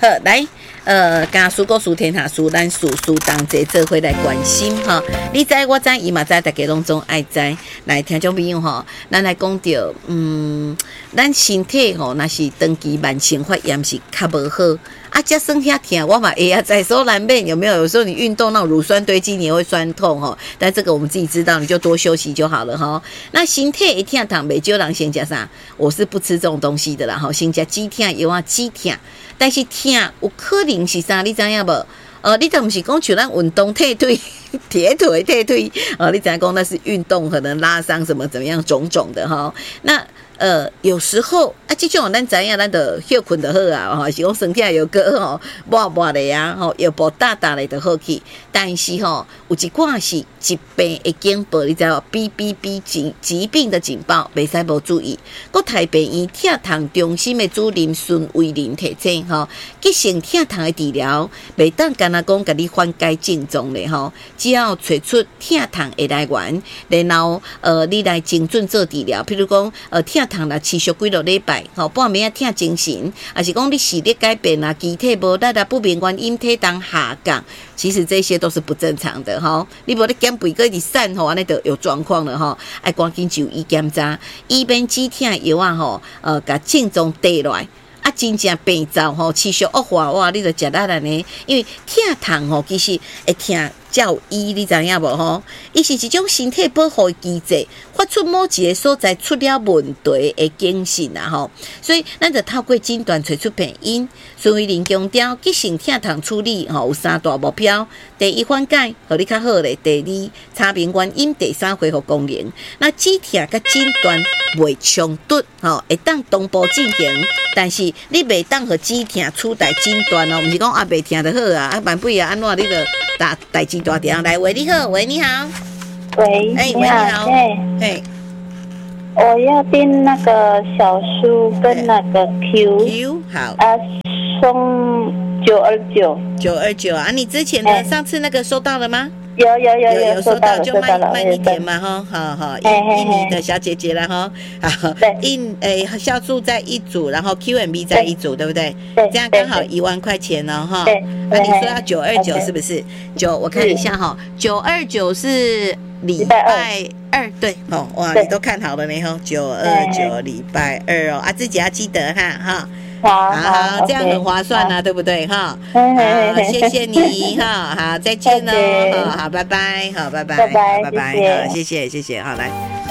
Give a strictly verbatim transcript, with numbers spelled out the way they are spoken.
好，来，呃，家事国事天下事，咱事事同齐做伙来关心哈。你知我知，伊嘛知，大家拢总爱知。来，听众朋友吼，咱来讲到，嗯，咱身体吼，若是长期慢性发炎是较无好。啊，这算遐疼，我嘛会啊，在所难免有没有？有时候你运动那种乳酸堆积，你也会酸痛哈。但这个我们自己知道，你就多休息就好了哈。那身体一疼疼，袂少人先食啥？我是不吃这种东西的啦哈，先食止疼药啊，止疼。但是疼有可能是啥？你知影无？呃，你都不是讲像咱运动退退、铁腿退退，呃，你知影讲那是运动可能拉伤什么怎么样种种的哈。那呃，有时候啊，这种咱知影，咱就休困就好啊，吼，是讲身体有个吼，抹抹的呀，吼，腰部大大的就好去。但是吼，有一寡是疾病的警报，你知道 ？B B B 疾疾病的警报，袂使无注意。国台病院疼痛中心的主任孙维林提醒吼，急性疼痛的治疗，袂当干那讲甲你缓解症状咧吼，只要找出疼痛的来源，然后呃，你来精准做治疗。譬如讲呃，疼痛啦，持续几落礼拜，吼，半暝啊疼精神，还是讲你视力改变啊，机体无力啊，不明原因体重下降，其实这些都是不正常的吼。你无咧减肥，个一散吼，安尼就有状况了吼，爱赶紧就医检查，以免止疼药啊吼，呃，甲症状低落来。啊，真正病灶吼，持续恶化哇，你就食力安尼，因为疼痛吼，其实会疼照医，你知影无吼？伊是一种身体保护机制，发出某一个所在出了问题的警讯啊吼，所以咱就透过诊断找出病因。孙维林强调，急性疼痛处理吼有三大目标：第一，缓解，互你较好咧；第二，查明原因；第三，恢复功能。那止疼甲诊断袂冲突吼，会当同步进行，但是你袂当互止疼取代诊断哦，毋是讲啊袂疼就好啊，啊万不啊安怎你就大代志大条。来，喂，你好，喂，你好， 喂， 哎、欸， 你好， 嘿， 我要订那个小书跟那个 Q Q 好， 啊，送九二九， 九二九啊，你之前的、欸、上次那个收到了吗？ 有有有有有收到，就慢慢一点嘛哈，好好，印印尼的小姐姐了哈，好，印诶酵素在一组，然后 Q M B 在一组，对不对？对，这样刚好一万块钱哦哈。对，那你说要九二九是不是？九，我看一下哈，九二九是礼拜二，对哦，哇，你都看好了呢哈，九二九礼拜二哦，啊自己要记得哈哈。好好，这样很划算啊，对不对哈？好，谢谢你哈，好，再见喽，好，拜拜，好，拜拜，拜拜，好，谢谢，谢谢，好来。